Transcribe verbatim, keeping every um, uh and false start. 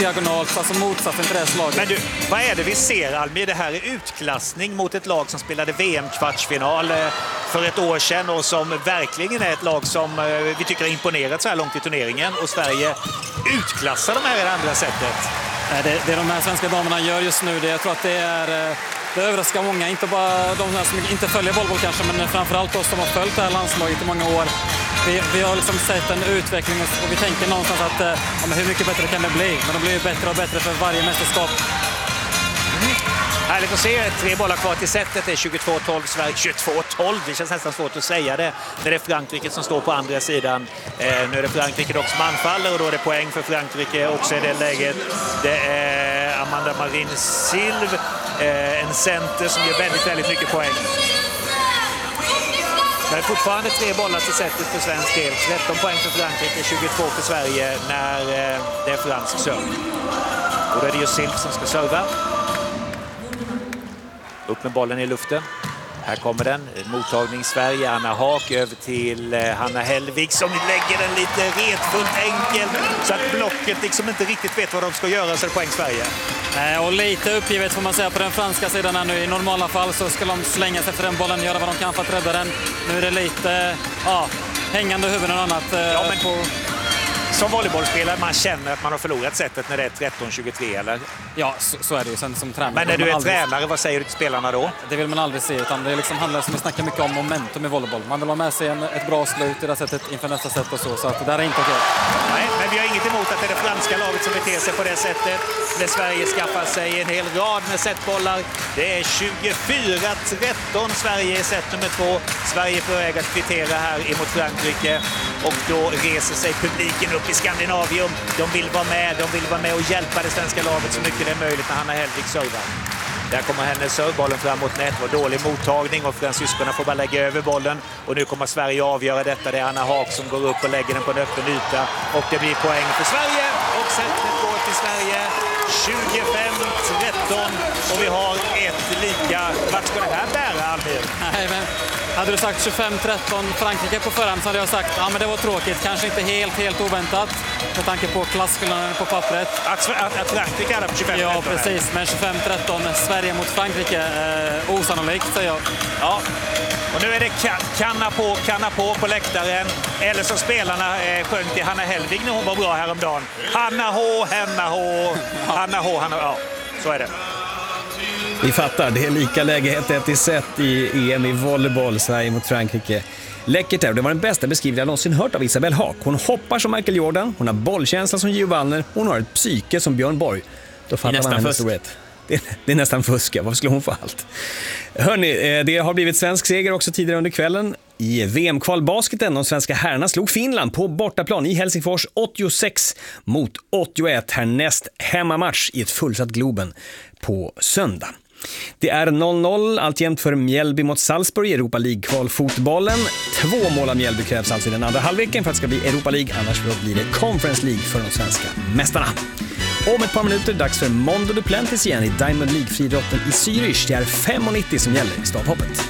diagonalt, alltså motsatsen till det slaget. Men du, vad är det vi ser, Almir? Det här är utklassning mot ett lag som spelade V M-kvartsfinal för ett år sedan och som verkligen är ett lag som vi tycker har imponerat så här långt i turneringen. Och Sverige utklassar de här i det andra sättet. Det, det de här svenska damerna gör just nu, det, jag tror att det är... Det överraskar många, inte bara de här som inte följer volleyboll kanske, men framförallt oss som har följt det här landslaget i många år. Vi, vi har liksom sett en utveckling och vi tänker någonstans att ja, men hur mycket bättre kan det bli? Men de blir ju bättre och bättre för varje mästerskap. Mm. Härligt att se. Tre bollar kvar till setet. Det är tjugotvå tolv Sverige. tjugotvå tolv, det känns nästan svårt att säga det. När det är Frankrike som står på andra sidan. Eh, nu är det Frankrike dock som anfaller och då är det poäng för Frankrike också i det läget. Det är Amanda Marin Silv. Eh, en center som ger väldigt, väldigt mycket poäng. Det är fortfarande tre bollar till setet för svensk del. tretton poäng för Frankrike, tjugotvå för Sverige när eh, det är fransk serve. Och då är det ju Silv som ska serva. Upp med bollen i luften. Här kommer den. Mottagning Sverige. Anna Haak över till eh, Hanna Hellvig som lägger den lite retfullt enkelt så att blocket liksom inte riktigt vet vad de ska göra, så är det poäng Sverige. Nej, och lite uppgivet får man säga på den franska sidan här nu. I normala fall så ska de slänga sig efter den bollen, göra vad de kan för att rädda den. Nu är det lite ja, hängande huvuden och annat. Ja, men på... Som volleybollspelare man känner att man har förlorat sättet när det är tretton tjugotre, eller? Ja, så, så är det ju. Sen som tränare. Men när du är aldrig... tränare, vad säger du till spelarna då? Det vill man aldrig se, utan det liksom handlar, som vi snackar mycket om, momentum i volleyboll. Man vill ha med sig en, ett bra slut i det sättet inför nästa set och så, så att det där är inte okej. Nej, men vi har inget emot att det är det franska laget som beter sig på det sättet. När Sverige skaffar sig en hel rad med setbollar. Det är tjugofyra tretton Sverige i set nummer två. Sverige är på väg att kvittera här emot Frankrike. Och då reser sig publiken upp i Skandinavium. De vill vara med, de vill vara med och hjälpa det svenska laget så mycket det är möjligt när Hanna Hellvig servar. Där kommer hennes servbollen fram mot nät. Det var dålig mottagning och fransyskorna får bara lägga över bollen. Och nu kommer Sverige avgöra detta. Det är Anna Haak som går upp och lägger den på en öppen yta. Och det blir poäng för Sverige. Och setet går till Sverige. tjugofem tretton. Och vi har ett lika. Vart ska det här bära, Almir? Nej, men hade du sagt tjugofem tretton Frankrike på förhand så hade jag sagt ja, men det var tråkigt. Kanske inte helt, helt oväntat. Med tanke på klasskillnaden på pappret. Att, att, att Frankrike hade på tjugofem tretton? Ja, precis. Men tjugofem tretton Sverige mot Frankrike. Eh, osannolikt, säger jag. Ja. Och nu är det kanna på, kanna på på läktaren. Eller som spelarna eh, sjöng till Hanna Hellvig när hon var bra häromdagen. Hanna H, Hanna H, Hanna H, Hanna H. Ja, så är det. Vi fattar, det är lika läge ett ett i set i E M i volleyboll, Sverige mot Frankrike. Läckert där, det var den bästa beskrivningen jag någonsin hört av Isabelle Haak. Hon hoppar som Michael Jordan, hon har bollkänsla som Gio Wallner, hon har ett psyke som Björn Borg. Då fattar man hennes storhet. Det, det är nästan fuska, varför skulle hon få allt? Hörrni, det har blivit svensk seger också tidigare under kvällen. I V M-kvalbasketen, de svenska herrarna slog Finland på bortaplan i Helsingfors åttiosex mot åttioett. Härnäst hemmamatch i ett fullsatt Globen på söndag. Det är noll noll alltjämt för Mjällby mot Salzburg i Europa League-kvalfotbollen. Två mål av Mjällby krävs alltså i den andra halvleken för att det ska bli Europa League, annars blir det Conference League för de svenska mästarna. Om ett par minuter dags för Mondo Duplantis igen i Diamond League-friidrotten i Zürich. Det är fem nittio som gäller i stavhoppet.